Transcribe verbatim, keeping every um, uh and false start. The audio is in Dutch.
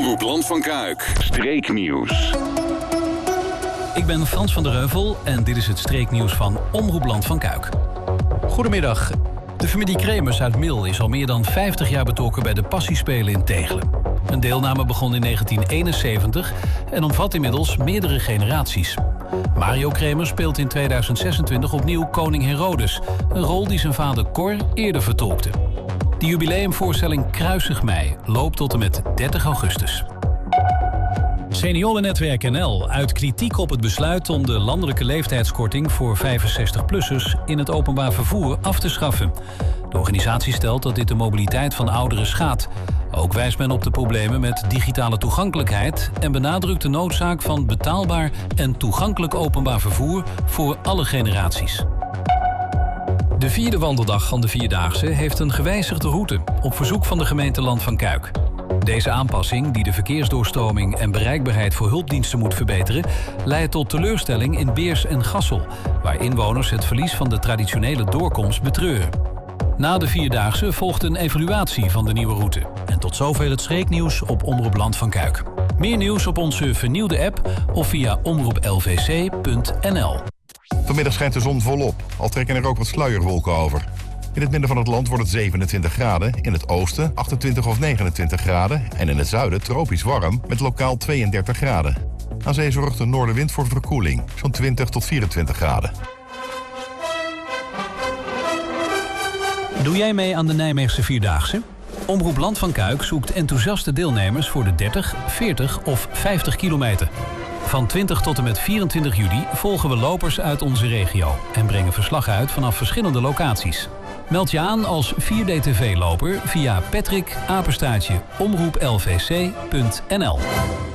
Omroep Land van Kuik. Streeknieuws. Ik ben Frans van der Heuvel en dit is het streeknieuws van Omroep Land van Kuik. Goedemiddag. De familie Kremers uit Mil is al meer dan vijftig jaar betrokken bij de Passiespelen in Tegelen. Hun deelname begon in negentien eenenzeventig en omvat inmiddels meerdere generaties. Mario Kremers speelt in tweeduizend zesentwintig opnieuw koning Herodes, een rol die zijn vader Cor eerder vertolkte. De jubileumvoorstelling Kruisig Mij loopt tot en met dertig augustus. Seniorennetwerk N L uit kritiek op het besluit om de landelijke leeftijdskorting voor vijfenzestig-plussers in het openbaar vervoer af te schaffen. De organisatie stelt dat dit de mobiliteit van ouderen schaadt. Ook wijst men op de problemen met digitale toegankelijkheid en benadrukt de noodzaak van betaalbaar en toegankelijk openbaar vervoer voor alle generaties. De vierde wandeldag van de Vierdaagse heeft een gewijzigde route op verzoek van de gemeente Land van Kuik. Deze aanpassing, die de verkeersdoorstroming en bereikbaarheid voor hulpdiensten moet verbeteren, leidt tot teleurstelling in Beers en Gassel, waar inwoners het verlies van de traditionele doorkomst betreuren. Na de Vierdaagse volgt een evaluatie van de nieuwe route. En tot zover het streeknieuws op Omroep Land van Kuik. Meer nieuws op onze vernieuwde app of via omroep l v c punt n l. Vanmiddag schijnt de zon volop, al trekken er ook wat sluierwolken over. In het midden van het land wordt het zevenentwintig graden, in het oosten achtentwintig of negenentwintig graden... en in het zuiden tropisch warm met lokaal tweeëndertig graden. Aan zee zorgt de noordenwind voor verkoeling, zo'n twintig tot vierentwintig graden. Doe jij mee aan de Nijmeegse Vierdaagse? Omroep Land van Kuik zoekt enthousiaste deelnemers voor de dertig, veertig of vijftig kilometer. Van twintig tot en met vierentwintig juli volgen we lopers uit onze regio en brengen verslag uit vanaf verschillende locaties. Meld je aan als vier D T V-loper via Patrick, apenstaartje, omroep l v c punt n l.